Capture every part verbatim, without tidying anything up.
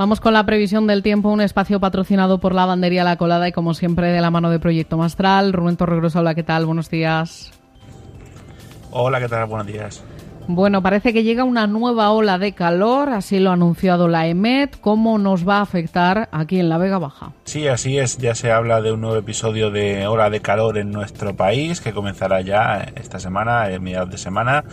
Vamos con la previsión del tiempo, un espacio patrocinado por Lavandería La Colada y como siempre de la mano de Proyecto Mastral. Rubén Torregrosa, hola, ¿qué tal? Buenos días. Hola, ¿qué tal? Buenos días. Bueno, parece que llega una nueva ola de calor, así lo ha anunciado la EMET. ¿Cómo nos va a afectar aquí en la Vega Baja? Sí, así es. Ya se habla de un nuevo episodio de ola de calor en nuestro país que comenzará ya esta semana, a mediados de semana.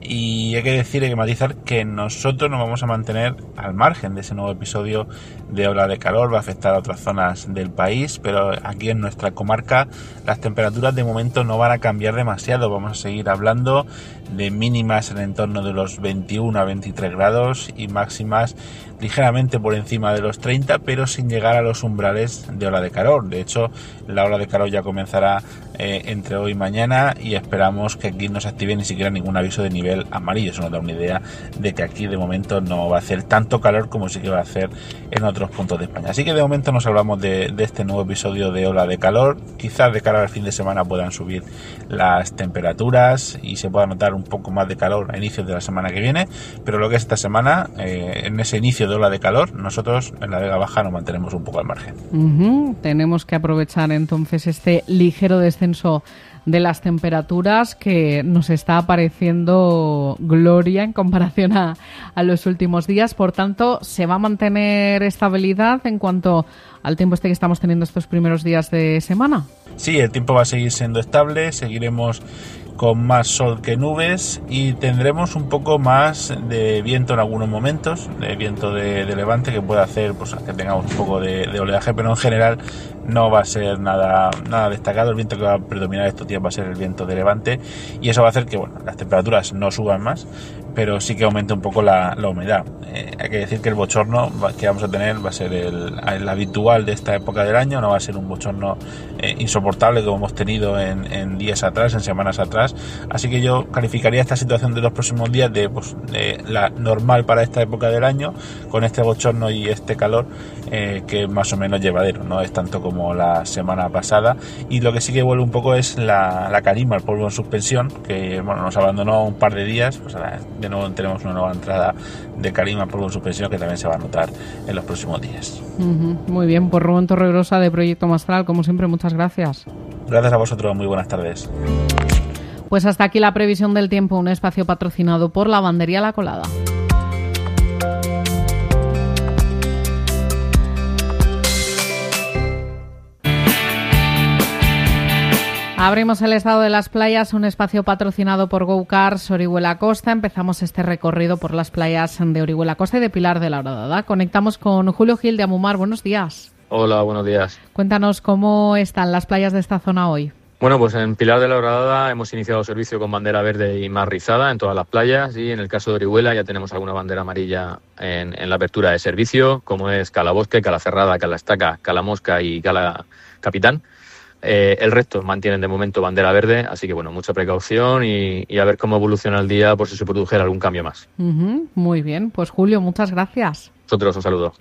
Y hay que decir, hay que matizar que nosotros nos vamos a mantener al margen de ese nuevo episodio de ola de calor. Va a afectar a otras zonas del país, pero aquí en nuestra comarca las temperaturas de momento no van a cambiar demasiado. Vamos a seguir hablando de mínimas en el entorno de los veintiuno a veintitrés grados y máximas ligeramente por encima de los treinta, pero sin llegar a los umbrales de ola de calor. De hecho, la ola de calor ya comenzará eh, entre hoy y mañana y esperamos que aquí no se active ni siquiera ningún aviso de nivel amarillo. Eso nos da una idea de que aquí de momento no va a hacer tanto calor como sí que va a hacer en otros puntos de España. Así que de momento nos hablamos de, de este nuevo episodio de ola de calor. Quizás de cara al fin de semana puedan subir las temperaturas y se pueda notar un poco más de calor a inicios de la semana que viene, pero lo que es esta semana, eh, en ese inicio de ola de calor, nosotros en la Vega Baja nos mantenemos un poco al margen. Uh-huh. Tenemos que aprovechar entonces este ligero descenso de las temperaturas que nos está apareciendo gloria en comparación a, a los últimos días. Por tanto, ¿se va a mantener estabilidad en cuanto al tiempo este que estamos teniendo estos primeros días de semana? Sí, el tiempo va a seguir siendo estable, seguiremos con más sol que nubes y tendremos un poco más de viento en algunos momentos, de viento de, de levante que puede hacer pues que tengamos un poco de, de oleaje, pero en general no va a ser nada nada destacado. El viento que va a predominar estos días va a ser el viento de levante y eso va a hacer que bueno las temperaturas no suban más, pero sí que aumente un poco la, la humedad. Eh, hay que decir que el bochorno que vamos a tener va a ser el, el habitual de esta época del año, no va a ser un bochorno eh, insoportable como hemos tenido en, en días atrás, en semanas atrás. Así que yo calificaría esta situación de los próximos días de, pues, de la normal para esta época del año, con este bochorno y este calor eh, que más o menos llevadero, no es tanto como la semana pasada. Y lo que sí que vuelve un poco es la, la calima, el polvo en suspensión, que bueno nos abandonó un par de días, pues ahora de nuevo tenemos una nueva entrada de calima, polvo en suspensión, que también se va a notar en los próximos días. Uh-huh. Muy bien, pues Rubén Torregrosa de Proyecto Mastral, como siempre, muchas gracias. Gracias a vosotros, muy buenas tardes. Pues hasta aquí la previsión del tiempo, un espacio patrocinado por Lavandería La Colada. Abrimos el estado de las playas, un espacio patrocinado por Go Cars Orihuela Costa. Empezamos este recorrido por las playas de Orihuela Costa y de Pilar de la Horadada. Conectamos con Julio Gil de Amumar. Buenos días. Hola, buenos días. Cuéntanos cómo están las playas de esta zona hoy. Bueno, pues en Pilar de la Horadada hemos iniciado servicio con bandera verde y más rizada en todas las playas, y en el caso de Orihuela ya tenemos alguna bandera amarilla en, en la apertura de servicio, como es Calabosque, Calacerrada, Calaestaca, Calamosca y Cala Capitán. Eh, el resto mantienen de momento bandera verde, así que bueno, mucha precaución y, y a ver cómo evoluciona el día por si se produjera algún cambio más. Uh-huh, muy bien, pues Julio, muchas gracias. Nosotros un saludo.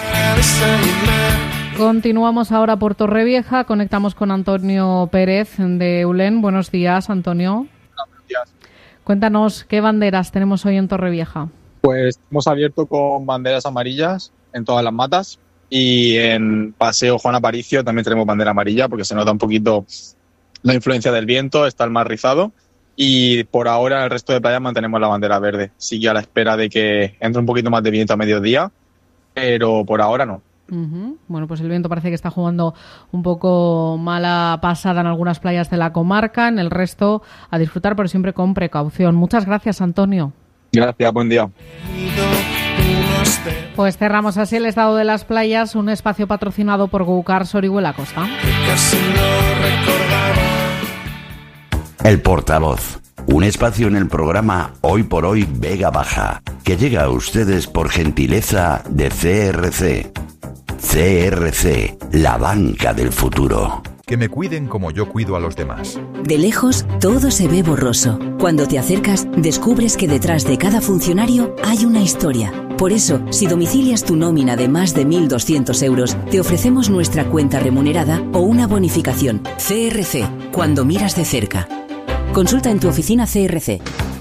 Continuamos ahora por Torrevieja, conectamos con Antonio Pérez de Eulén. Buenos días, Antonio. Buenos días. Cuéntanos, ¿qué banderas tenemos hoy en Torrevieja? Pues hemos abierto con banderas amarillas en todas las matas y en Paseo Juan Aparicio también tenemos bandera amarilla porque se nota un poquito la influencia del viento, está el mar rizado, y por ahora en el resto de playas mantenemos la bandera verde. Sigue a la espera de que entre un poquito más de viento a mediodía, pero por ahora no. Uh-huh. Bueno, pues el viento parece que está jugando un poco mala pasada en algunas playas de la comarca, en el resto a disfrutar, pero siempre con precaución. Muchas gracias, Antonio. Gracias, buen día. Pues cerramos así el estado de las playas, un espacio patrocinado por Go Cars Orihuela Costa. El portavoz, un espacio en el programa Hoy por Hoy Vega Baja, que llega a ustedes por gentileza de C R C. C R C, la banca del futuro. Que me cuiden como yo cuido a los demás. De lejos, todo se ve borroso. Cuando te acercas, descubres que detrás de cada funcionario hay una historia. Por eso, si domicilias tu nómina de más de mil doscientos euros, te ofrecemos nuestra cuenta remunerada o una bonificación. C R C, cuando miras de cerca. Consulta en tu oficina C R C.